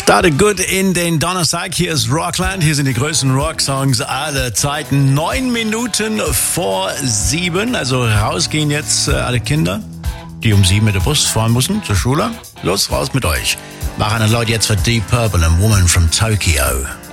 Startet gut in den Donnerstag. Hier ist Rockland. Hier sind die größten Rocksongs aller Zeiten. 9 Minuten vor 7. Also rausgehen jetzt alle Kinder, die um 7 mit dem Bus fahren müssen zur Schule. Los, raus mit euch. Machen Leute jetzt für Deep Purple and Woman from Tokyo.